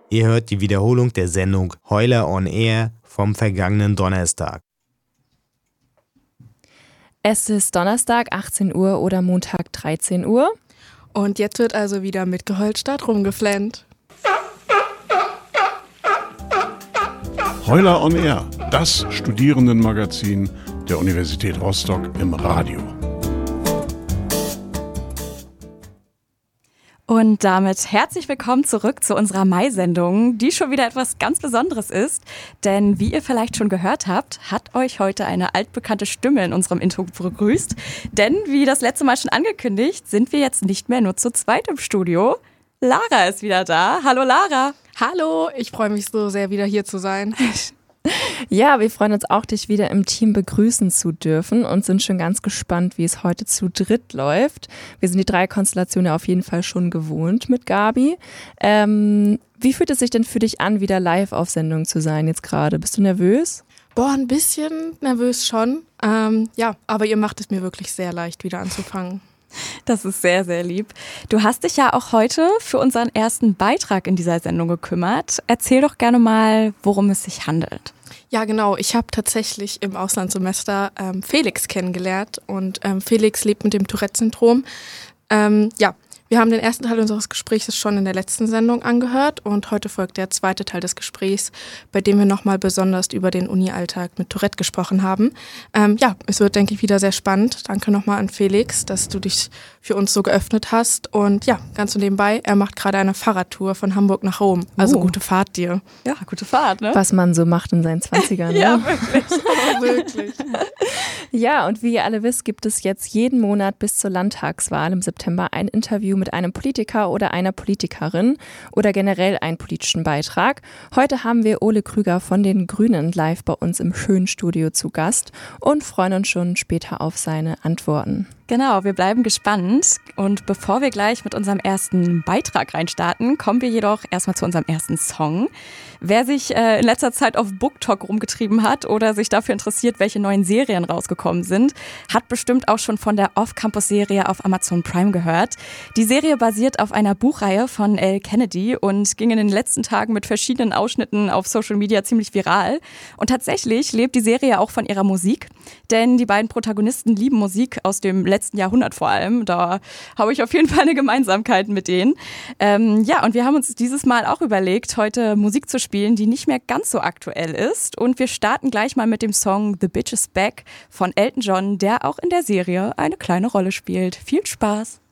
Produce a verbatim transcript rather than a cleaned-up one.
Ihr hört die Wiederholung der Sendung Heuler on Air vom vergangenen Donnerstag. Es ist Donnerstag achtzehn Uhr oder Montag dreizehn Uhr. Und jetzt wird also wieder mit geheult statt rumgeflennt. Heuler on Air, das Studierendenmagazin der Universität Rostock im Radio. Und damit herzlich willkommen zurück zu unserer Mai-Sendung, die schon wieder etwas ganz Besonderes ist. Denn wie ihr vielleicht schon gehört habt, hat euch heute eine altbekannte Stimme in unserem Intro begrüßt. Denn wie das letzte Mal schon angekündigt, sind wir jetzt nicht mehr nur zu zweit im Studio. Lara ist wieder da. Hallo Lara. Hallo, ich freue mich so sehr, wieder hier zu sein. Ja, wir freuen uns auch, dich wieder im Team begrüßen zu dürfen und sind schon ganz gespannt, wie es heute zu dritt läuft. Wir sind die drei Konstellationen auf jeden Fall schon gewohnt mit Gabi. Ähm, wie fühlt es sich denn für dich an, wieder live auf Sendung zu sein jetzt gerade? Bist du nervös? Boah, ein bisschen nervös schon. Ähm, ja, aber ihr macht es mir wirklich sehr leicht, wieder anzufangen. Das ist sehr, sehr lieb. Du hast dich ja auch heute für unseren ersten Beitrag in dieser Sendung gekümmert. Erzähl doch gerne mal, worum es sich handelt. Ja, genau. Ich habe tatsächlich im Auslandssemester ähm, Felix kennengelernt und ähm, Felix lebt mit dem Tourette-Syndrom. Ähm, ja, wir haben den ersten Teil unseres Gesprächs schon in der letzten Sendung angehört und heute folgt der zweite Teil des Gesprächs, bei dem wir nochmal besonders über den Uni-Alltag mit Tourette gesprochen haben. Ähm, ja, es wird, denke ich, wieder sehr spannend. Danke nochmal an Felix, dass du dich für uns so geöffnet hast. Und ja, ganz so nebenbei, er macht gerade eine Fahrradtour von Hamburg nach Rom. Also Oh. gute Fahrt dir. Ja, gute Fahrt, ne? Was man so macht in seinen zwanzigern. Ne? Ja, wirklich. Aber wirklich. Ja, und wie ihr alle wisst, gibt es jetzt jeden Monat bis zur Landtagswahl im September ein Interview mit einem Politiker oder einer Politikerin oder generell einen politischen Beitrag. Heute haben wir Ole Krüger von den Grünen live bei uns im schönen Studio zu Gast und freuen uns schon später auf seine Antworten. Genau, wir bleiben gespannt. Und bevor wir gleich mit unserem ersten Beitrag reinstarten, kommen wir jedoch erstmal zu unserem ersten Song. Wer sich äh, in letzter Zeit auf BookTok rumgetrieben hat oder sich dafür interessiert, welche neuen Serien rausgekommen sind, hat bestimmt auch schon von der Off-Campus-Serie auf Amazon Prime gehört. Die Serie basiert auf einer Buchreihe von Elle Kennedy und ging in den letzten Tagen mit verschiedenen Ausschnitten auf Social Media ziemlich viral. Und tatsächlich lebt die Serie auch von ihrer Musik, denn die beiden Protagonisten lieben Musik aus dem letzten Jahrhundert vor allem. Da habe ich auf jeden Fall eine Gemeinsamkeit mit denen. Ähm, ja, und wir haben uns dieses Mal auch überlegt, heute Musik zu spielen, die nicht mehr ganz so aktuell ist. Und wir starten gleich mal mit dem Song The Bitch Is Back von Elton John, der auch in der Serie eine kleine Rolle spielt. Viel Spaß!